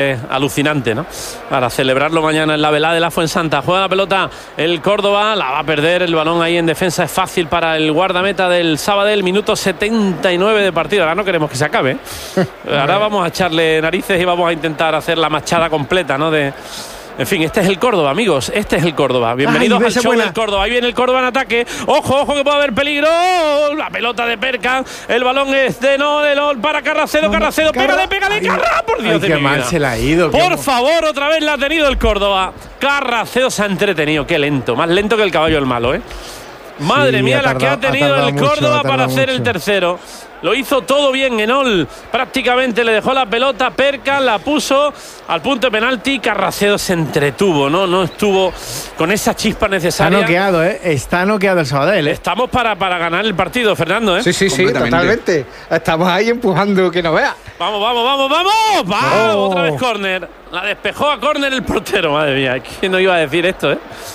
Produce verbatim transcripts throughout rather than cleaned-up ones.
Eh, alucinante, ¿no? Para celebrarlo mañana en la velada de la Fuensanta. Juega la pelota el Córdoba, la va a perder, el balón ahí en defensa es fácil para el guardameta del Sabadell, minuto setenta y nueve de partido. Ahora no queremos que se acabe, ¿eh? Ahora vamos a echarle narices y vamos a intentar hacer la machada completa, ¿no? De... En fin, este es el Córdoba, amigos. Este es el Córdoba. Bienvenidos Ay, al show buena. del Córdoba. Ahí viene el Córdoba en ataque. Ojo, ojo que puede haber peligro. La pelota de Perkan. El balón es de no, de no para Carracedo. No, Carracedo, Carra... pégale, pégale, Ay, Carra. Por Dios Ay, de qué mi mal vida. se la ha ido. Por favor, otra vez la ha tenido el Córdoba. Carracedo se ha entretenido. Qué lento. Más lento que el caballo del malo, ¿eh? Madre sí, mía, tardado, la que ha tenido ha el Córdoba mucho, para hacer mucho. el tercero. Lo hizo todo bien Enol. Prácticamente le dejó la pelota. Perkan la puso al punto de penalti. Carracedo se entretuvo, ¿no? No estuvo con esa chispa necesaria. Está noqueado, ¿eh? Está noqueado el Sabadell, ¿eh? Estamos para, para ganar el partido, Fernando, ¿eh? Sí, sí, sí, totalmente. Estamos ahí empujando que no vea. Vamos, vamos, vamos, vamos. ¡Vamos! Oh. Otra vez córner. La despejó a córner el portero. Madre mía, ¿quién no iba a decir esto, eh?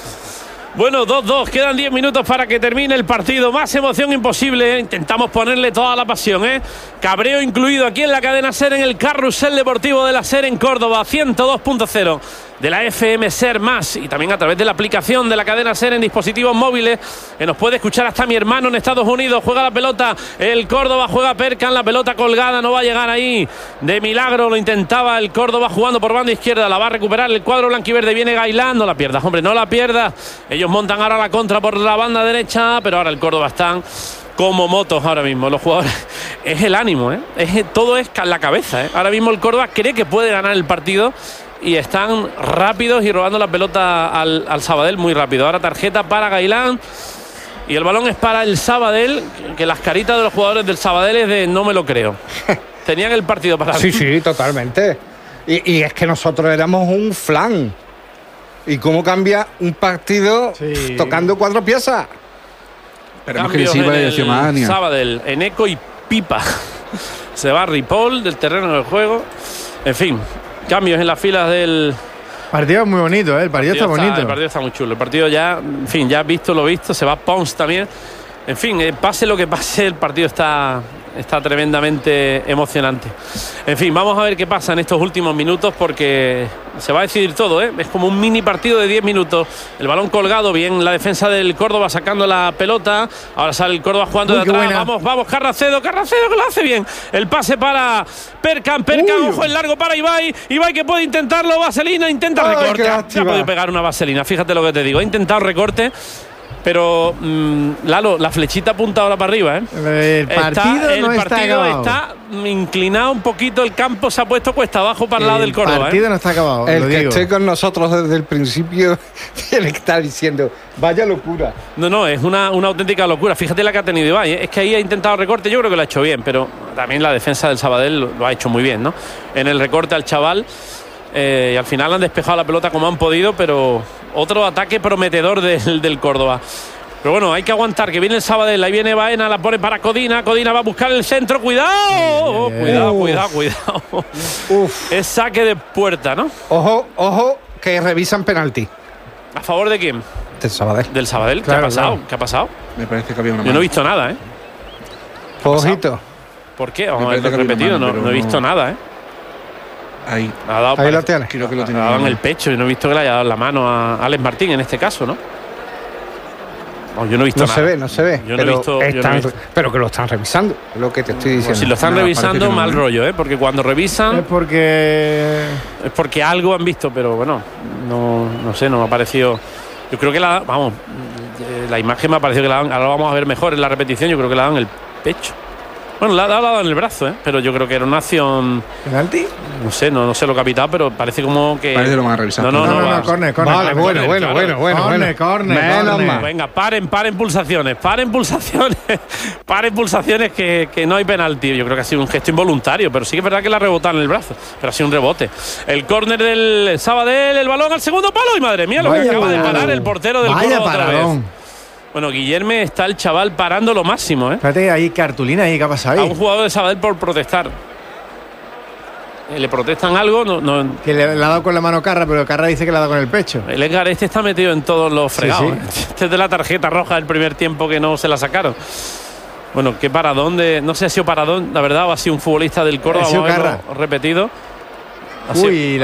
Bueno, dos dos, quedan diez minutos para que termine el partido. Más emoción imposible, ¿eh? Intentamos ponerle toda la pasión, ¿eh? Cabreo incluido aquí en la cadena SER, en el Carrusel Deportivo de la SER en Córdoba, ciento dos punto cero de la F M SER Más, y también a través de la aplicación de la cadena SER en dispositivos móviles, que nos puede escuchar hasta mi hermano en Estados Unidos. Juega la pelota el Córdoba, juega Perkan, la pelota colgada, no va a llegar ahí de milagro, lo intentaba el Córdoba jugando por banda izquierda, la va a recuperar el cuadro blanquiverde, viene Gailán, no la pierdas, hombre, no la pierdas. Ellos montan ahora la contra por la banda derecha, pero ahora el Córdoba están como motos ahora mismo los jugadores. Es el ánimo, ¿eh? Es, todo es la cabeza, ¿eh? Ahora mismo el Córdoba cree que puede ganar el partido y están rápidos y robando la pelota al, al Sabadell muy rápido. Ahora tarjeta para Gailán y el balón es para el Sabadell, que las caritas de los jugadores del Sabadell es de no me lo creo. Tenían el partido para... Sí, sí, totalmente. Y, y es que nosotros éramos un flan. ¿Y cómo cambia un partido sí. tocando cuatro piezas? Esperemos que sirva de dirección a Ania. Sabadell, Eneco y Pipa. Se va Ripoll del terreno del juego. En fin, cambios en las filas del... El partido es muy bonito, ¿eh? El partido, el partido está bonito. Está, el partido está muy chulo. El partido ya, en fin, ya visto lo visto. Se va Pons también. En fin, eh, pase lo que pase, el partido está... Está tremendamente emocionante. En fin, vamos a ver qué pasa en estos últimos minutos, porque se va a decidir todo, ¿eh? Es como un mini partido de diez minutos. El balón colgado, bien la defensa del Córdoba sacando la pelota. Ahora sale el Córdoba jugando Uy, de atrás. Vamos, vamos, Carracedo, Carracedo que lo hace bien. El pase para Perkan, Perkan, Uy. ojo el largo para Ibai. Ibai que puede intentarlo, Vaselina, intenta Ay, recorte. Ya puede pegar una vaselina, fíjate lo que te digo. Ha intentado recorte. Pero, mmm, Lalo, la flechita apunta ahora para arriba, ¿eh? El partido está, no el está partido acabado. Está inclinado un poquito, el campo se ha puesto cuesta abajo para el lado del Córdoba. El partido ¿eh? no está acabado. El lo que digo. esté con nosotros desde el principio tiene que estar diciendo, vaya locura. No, no, es una, una auténtica locura. Fíjate la que ha tenido Ibai, ¿eh? Es que ahí ha intentado recorte, yo creo que lo ha hecho bien, pero también la defensa del Sabadell lo, lo ha hecho muy bien, ¿no? En el recorte al chaval. Eh, y al final han despejado la pelota como han podido, pero otro ataque prometedor del, del Córdoba. Pero bueno, hay que aguantar, que viene el Sabadell, ahí viene Baena, la pone para Codina, Codina va a buscar el centro, cuidado, yeah. cuidado, Uf. cuidado, cuidado. Uf. Es saque de puerta, ¿no? Ojo, ojo, que revisan penalti. ¿A favor de quién? Del Sabadell. Del Sabadell, claro, ¿qué ha pasado? Claro. ¿Qué ha pasado? Me parece que había una mano. Yo no he visto nada, ¿eh? Ojito. ¿Por qué? Vamos a verlo repetido, mano, no, no he visto no... nada, ¿eh? Ahí. Ha dado, ahí parece, lo tienes. Creo que lo tiene. Ha dado en el pecho, yo no he visto que le haya dado la mano a Alex Martín en este caso, ¿no? No, yo no he visto no nada. se ve, no se ve. Yo pero, no he visto, están, yo no he visto. pero que lo están revisando, es lo que te estoy diciendo. Pues si lo están no, revisando, mal no, rollo, ¿eh? Porque cuando revisan... Es porque... Es porque algo han visto, pero bueno, no, no sé, no me ha parecido... Yo creo que la... Vamos, la imagen me ha parecido que la dan... Ahora lo vamos a ver mejor en la repetición, yo creo que la dan en el pecho. Bueno, la ha dado en el brazo, ¿eh? Pero yo creo que era una acción... ¿Penalti? No sé, no, no sé lo que ha pitado, pero parece como que... Parece que lo van a revisar. No, no, No, no, no, va. no, córner, córner. Vale, córner, bueno, córner, bueno, claro. bueno, bueno, Córner, bueno. córner, Menos córner. mal. Venga, paren, paren pulsaciones, paren pulsaciones, paren pulsaciones que, que no hay penalti. Yo creo que ha sido un gesto involuntario, pero sí que es verdad que la ha rebotado en el brazo, pero ha sido un rebote. El córner del Sabadell, el balón al segundo palo y madre mía, lo Vaya que acaba paradón. de parar el portero del Vaya Córdoba otra paradón. vez. Bueno, Guillerme está el chaval parando lo máximo, ¿eh? Espérate, hay cartulina ahí, ¿qué ha pasado A ahí? un jugador de Sabadell por protestar. Eh, Le protestan algo, no, no, Que le, le ha dado con la mano Carra, pero Carra dice que le ha dado con el pecho. el Edgar este está metido en todos los fregados. Sí, ¿eh? Este es de la tarjeta roja del primer tiempo que no se la sacaron. Bueno, qué paradón de... No sé si ha sido paradón, la verdad, o ha sido un futbolista del Córdoba. Ha sido vamos a verlo Carra. repetido. Así- Uy,